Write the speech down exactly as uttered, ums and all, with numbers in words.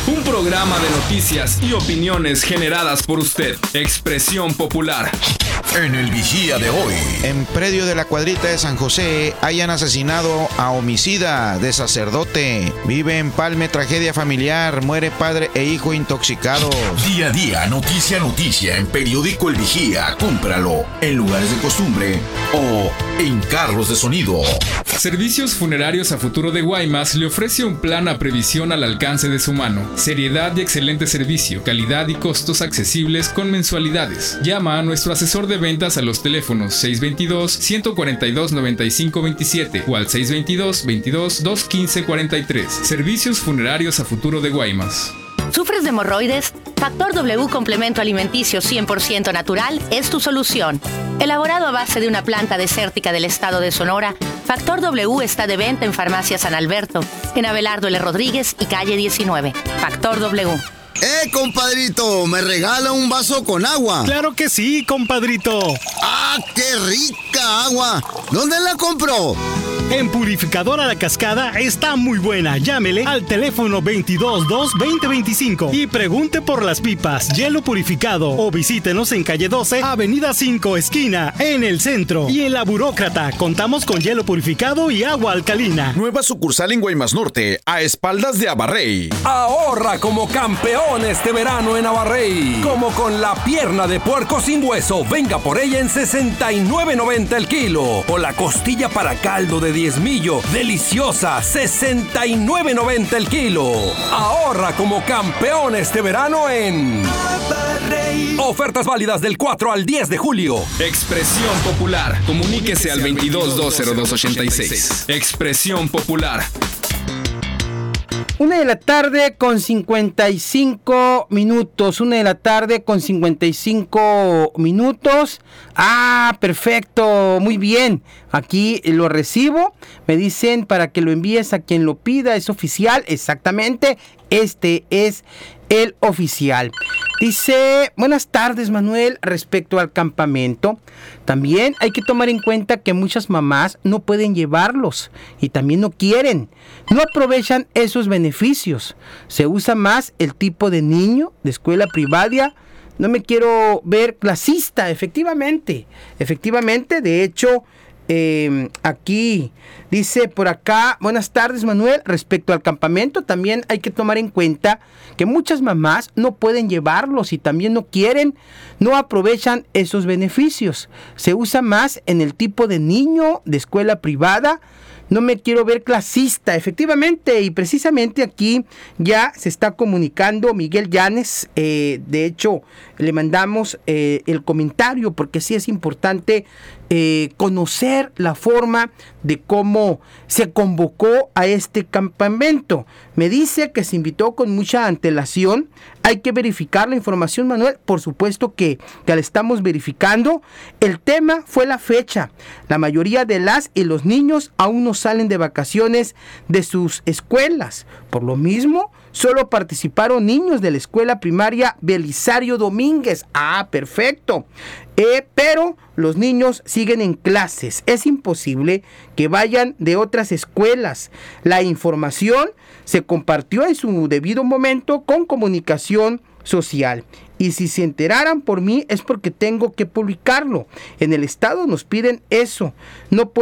Un programa de noticias y opiniones generadas por usted. Expresión popular. En el Vigía de hoy. En predio de la Cuadrita de San José hayan asesinado a homicida de sacerdote. Vive en Palme tragedia familiar. Muere padre e hijo intoxicados. Día a día, noticia a noticia en Periódico El Vigía. Cómpralo en lugares de costumbre o en carros de sonido. Servicios Funerarios a Futuro de Guaymas le ofrece un plan a previsión al alcance de su mano. Seriedad y excelente servicio, calidad y costos accesibles con mensualidades. Llama a nuestro asesor de ventas a los teléfonos seis dos dos, uno cuatro dos, nueve cinco dos siete o al seis dos dos, veintidós, dos quince cuarenta y tres. Servicios Funerarios a Futuro de Guaymas. ¿Sufres de hemorroides? Factor W Complemento Alimenticio cien por ciento natural es tu solución. Elaborado a base de una planta desértica del estado de Sonora, Factor W está de venta en Farmacia San Alberto, en Abelardo L. Rodríguez y calle diecinueve. Factor W. ¡Eh, compadrito! ¿Me regala un vaso con agua? ¡Claro que sí, compadrito! ¡Ah, qué rica agua! ¿Dónde la compró? En Purificadora La Cascada está muy buena. Llámele al teléfono veintidós dos, veinte veinticinco y pregunte por las pipas, hielo purificado, o visítenos en calle doce, avenida cinco, esquina, en el centro. Y en La Burócrata contamos con hielo purificado y agua alcalina. Nueva sucursal en Guaymas Norte, a espaldas de Abarrey. Ahorra como campeón este verano en Abarrey. Como con la pierna de puerco sin hueso, venga por ella en sesenta y nueve noventa el kilo. O la costilla para caldo de diezmillo, deliciosa, sesenta y nueve noventa el kilo. Ahorra como campeón este verano en Abarrey. Ofertas válidas del cuatro al diez de julio. Expresión popular. Comuníquese al veintidós dos cero dos ochenta y seis. Expresión popular. Una de la tarde con cincuenta y cinco minutos. Una de la tarde con cincuenta y cinco minutos. Ah, perfecto. Muy bien. Aquí lo recibo. Me dicen para que lo envíes a quien lo pida. Es oficial. Exactamente. Este es el oficial. Dice, buenas tardes, Manuel. Respecto al campamento, también hay que tomar en cuenta que muchas mamás no pueden llevarlos y también no quieren. No aprovechan esos beneficios. Se usa más el tipo de niño de escuela privada. No me quiero ver clasista, efectivamente. Efectivamente, de hecho, eh, aquí dice por acá, buenas tardes, Manuel. Respecto al campamento, también hay que tomar en cuenta que muchas mamás no pueden llevarlos y también no quieren, no aprovechan esos beneficios. Se usa más en el tipo de niño de escuela privada. No me quiero ver clasista, efectivamente, y precisamente aquí ya se está comunicando Miguel Llanes. Eh, de hecho, le mandamos eh, el comentario porque sí es importante eh, conocer la forma de cómo se convocó a este campamento. Me dice que se invitó con mucha antelación. Hay que verificar la información, Manuel. Por supuesto que, que la estamos verificando. El tema fue la fecha. La mayoría de las y los niños aún no salen de vacaciones de sus escuelas. Por lo mismo, solo participaron niños de la escuela primaria Belisario Domínguez. Ah, perfecto. Eh, pero los niños siguen en clases. Es imposible que vayan de otras escuelas. La información se compartió en su debido momento con comunicación social. Y si se enteraran por mí es porque tengo que publicarlo. En el estado nos piden eso. No